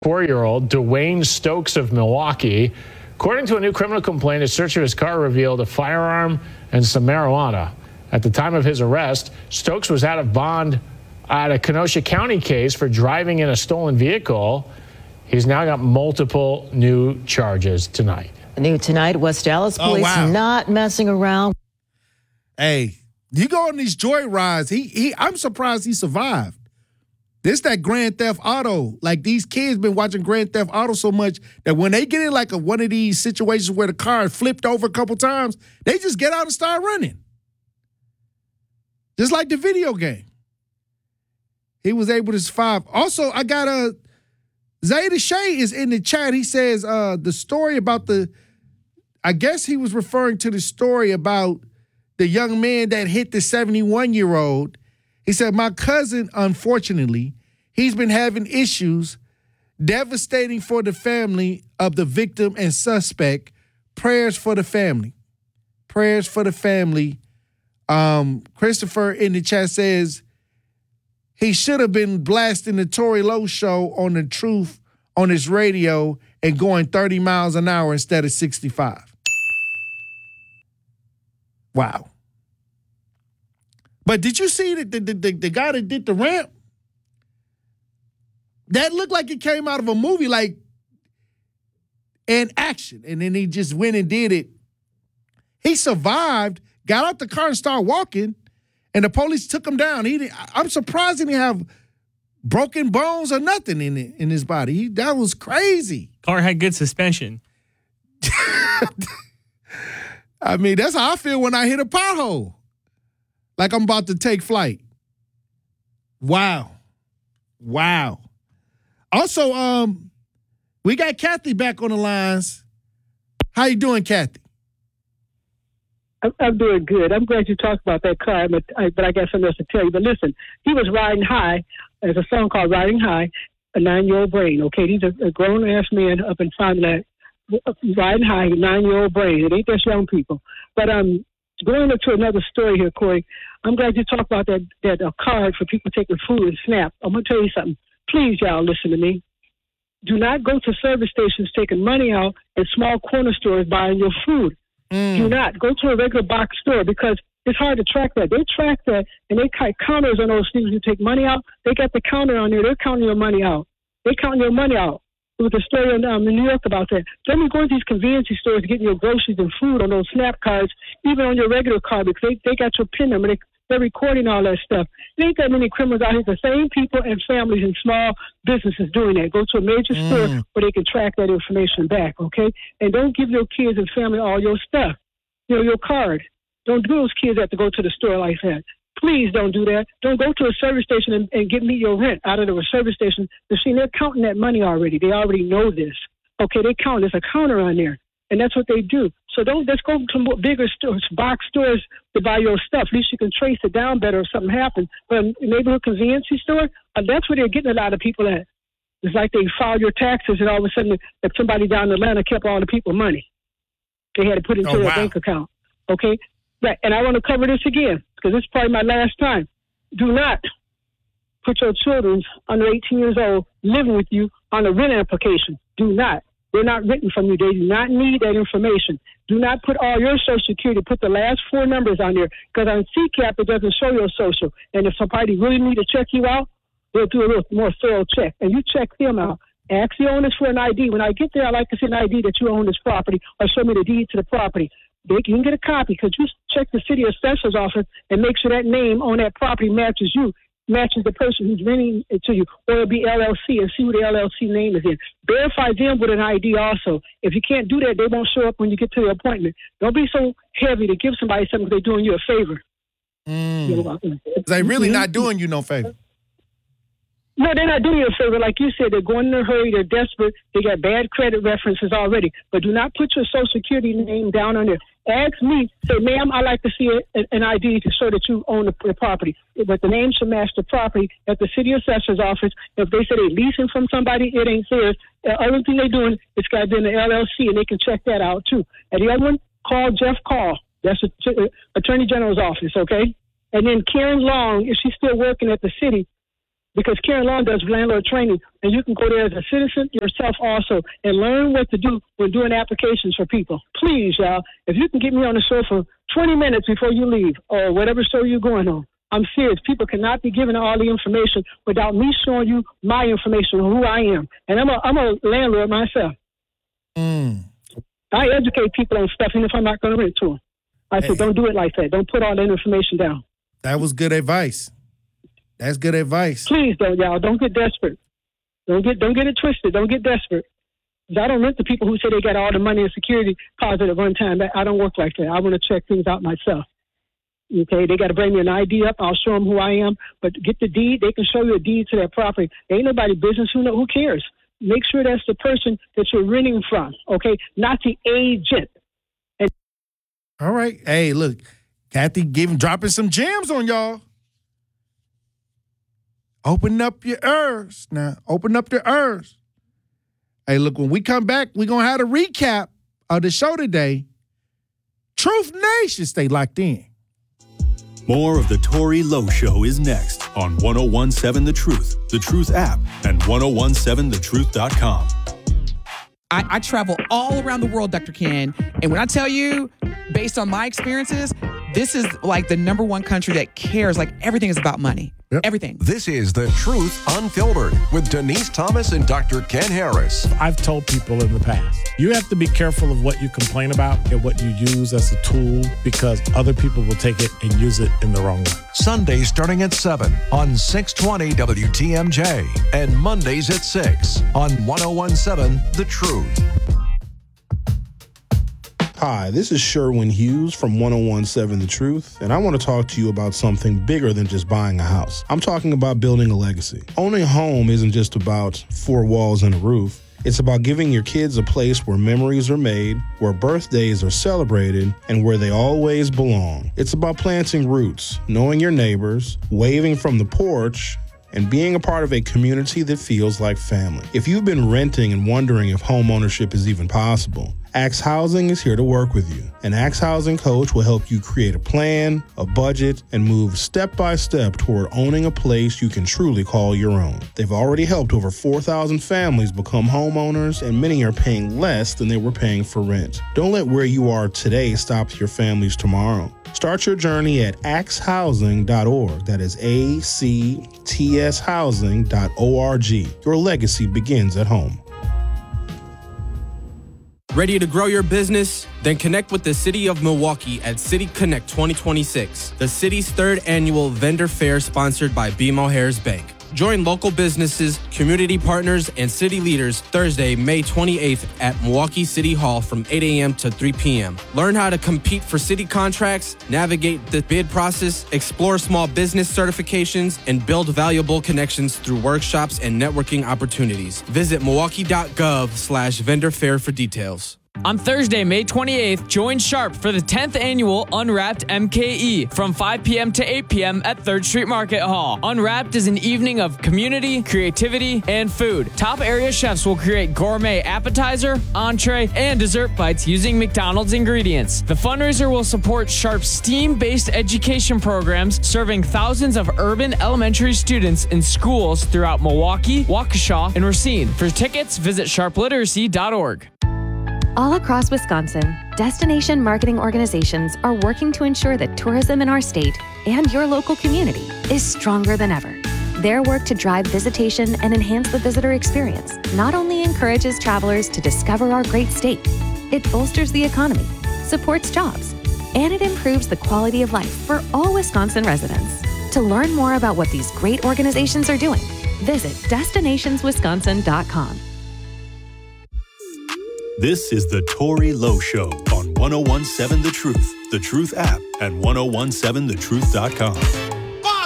4-year-old Dwayne Stokes of Milwaukee. According to a new criminal complaint, a search of his car revealed a firearm and some marijuana. At the time of his arrest, Stokes was out of bond at a Kenosha County case for driving in a stolen vehicle. He's now got multiple new charges tonight. New tonight, West Dallas police not messing around. Hey, you go on these joy rides. I'm surprised he survived. This that Grand Theft Auto. Like, these kids been watching Grand Theft Auto so much that when they get in like one of these situations where the car is flipped over a couple times, they just get out and start running. Just like the video game. He was able to survive. Also, I got Zayda Shea is in the chat. He says the story about I guess he was referring to the story about the young man that hit the 71-year-old. He said, my cousin, unfortunately, he's been having issues, devastating for the family of the victim and suspect. Prayers for the family. Prayers for the family. Christopher in the chat says, he should have been blasting the Tory Lowe show on the Truth on his radio and going 30 miles an hour instead of 65. Wow. But did you see the guy that did the ramp? That looked like it came out of a movie, like in action. And then he just went and did it. He survived, got out the car and started walking, and the police took him down. I'm surprised he didn't have broken bones or nothing in his body. That was crazy. Car had good suspension. I mean, that's how I feel when I hit a pothole. Like I'm about to take flight. Wow. Also, we got Kathy back on the lines. How you doing, Kathy? I'm doing good. I'm glad you talked about that car, but I got something else to tell you. But listen, he was riding high. There's a song called Riding High, a 9-year-old brain. Okay, these are a grown-ass man up in Fond du Lac, riding high, 9-year-old brain. It ain't just young people. But going into another story here, Corey, I'm glad you talked about that card for people taking food and SNAP. I'm going to tell you something. Please, y'all, listen to me. Do not go to service stations taking money out and small corner stores buying your food. Do not go to a regular box store because it's hard to track that. They track that, and they cut counters on those things. You take money out, they got the counter on there. They're counting your money out. They counting your money out. There was a story in New York about that. Don't be going to these convenience stores getting your groceries and food on those SNAP cards, even on your regular card, because they got your PIN number. They're recording all that stuff. There ain't that many criminals out here. The same people and families and small businesses doing that. Go to a major store where they can track that information back, okay? And don't give your kids and family all your stuff, your card. Don't do those kids have to go to the store like that. Please don't do that. Don't go to a service station and get me your rent out of the service station. They're counting that money already. They already know this. Okay, they count. There's a counter on there, and that's what they do. So let's go to bigger stores, box stores to buy your stuff. At least you can trace it down better if something happens. But a neighborhood convenience store, that's where they're getting a lot of people at. It's like they file your taxes, and all of a sudden, if somebody down in Atlanta kept all the people money, they had to put it into their bank account. Okay? Right. And I want to cover this again, because this is probably my last time. Do not put your children under 18 years old living with you on a rent application. Do not. They're not written from you. They do not need that information. Do not put all your Social Security. Put the last 4 numbers on there, because on CCAP, it doesn't show your social. And if somebody really need to check you out, they'll do a little more thorough check. And you check them out. Ask the owners for an ID. When I get there, I like to see an ID that you own this property, or show me the deed to the property. You can get a copy, because you check the city assessor's office and make sure that name on that property matches the person who's renting it to you, or it'll be LLC, and see who the LLC name is in. Verify them with an ID also. If you can't do that, they won't show up when you get to the appointment. Don't be so heavy to give somebody something because they're doing you a favor. They're really not doing you no favor. No, they're not doing you a favor. Like you said, they're going in a hurry. They're desperate. They got bad credit references already. But do not put your Social Security name down on there. Ask me, say, ma'am, I'd like to see an ID to show that you own the property. But the name should match the property at the city assessor's office. If they say they're leasing from somebody, it ain't theirs. The other thing they're doing, it's got to be in the LLC, and they can check that out, too. And the other one, call Jeff Call. That's the Attorney General's office, okay? And then Karen Long, if she's still working at the city, because Karen Long does landlord training, and you can go there as a citizen yourself also and learn what to do when doing applications for people. Please, y'all, if you can get me on the show for 20 minutes before you leave or whatever show you're going on, I'm serious. People cannot be given all the information without me showing you my information on who I am. And I'm a landlord myself. I educate people on stuff, even if I'm not going to rent to them. I said, don't do it like that. Don't put all that information down. That was good advice. That's good advice. Please don't, y'all. Don't get desperate. Don't get it twisted. Don't get desperate. I don't rent to people who say they got all the money and security deposit at one time. I don't work like that. I want to check things out myself. Okay, they got to bring me an ID up. I'll show them who I am. But get the deed. They can show you a deed to their property. Ain't nobody business. Who cares? Make sure that's the person that you're renting from. Okay, not the agent. All right. Hey, look, Kathy dropping some gems on y'all. Open up your ears now. Open up the ears. Hey, look, when we come back, we're going to have a recap of the show today. Truth Nation, stay locked in. More of the Tory Lowe Show is next on 1017 The Truth app, and 1017thetruth.com. I travel all around the world, Dr. Ken, and when I tell you, based on my experiences, this is like the number one country that cares. Like everything is about money. Yep. Everything. This is The Truth Unfiltered with Denise Thomas and Dr. Ken Harris. I've told people in the past, you have to be careful of what you complain about and what you use as a tool, because other people will take it and use it in the wrong way. Sundays starting at 7 on 620 WTMJ and Mondays at 6 on 1017 The Truth. Hi, this is Sherwin Hughes from 1017 The Truth, and I want to talk to you about something bigger than just buying a house. I'm talking about building a legacy. Owning a home isn't just about four walls and a roof. It's about giving your kids a place where memories are made, where birthdays are celebrated, and where they always belong. It's about planting roots, knowing your neighbors, waving from the porch, and being a part of a community that feels like family. If you've been renting and wondering if home ownership is even possible, Axe Housing is here to work with you. An Axe Housing coach will help you create a plan, a budget, and move step by step toward owning a place you can truly call your own. They've already helped over 4,000 families become homeowners, and many are paying less than they were paying for rent. Don't let where you are today stop your family's tomorrow. Start your journey at axehousing.org. That is ACTS housing.org. Your legacy begins at home. Ready to grow your business? Then connect with the City of Milwaukee at City Connect 2026, the city's third annual vendor fair sponsored by BMO Harris Bank. Join local businesses, community partners, and city leaders Thursday, May 28th at Milwaukee City Hall from 8 a.m. to 3 p.m. Learn how to compete for city contracts, navigate the bid process, explore small business certifications, and build valuable connections through workshops and networking opportunities. Visit milwaukee.gov/vendor fair for details. On Thursday, May 28th, join Sharp for the 10th annual Unwrapped MKE from 5 p.m. to 8 p.m. at 3rd Street Market Hall. Unwrapped is an evening of community, creativity, and food. Top area chefs will create gourmet appetizer, entree, and dessert bites using McDonald's ingredients. The fundraiser will support Sharp's STEAM-based education programs, serving thousands of urban elementary students in schools throughout Milwaukee, Waukesha, and Racine. For tickets, visit sharpliteracy.org. All across Wisconsin, destination marketing organizations are working to ensure that tourism in our state and your local community is stronger than ever. Their work to drive visitation and enhance the visitor experience not only encourages travelers to discover our great state, it bolsters the economy, supports jobs, and it improves the quality of life for all Wisconsin residents. To learn more about what these great organizations are doing, visit destinationswisconsin.com. This is the Tory Lowe Show on 1017 The Truth app, and 1017thetruth.com.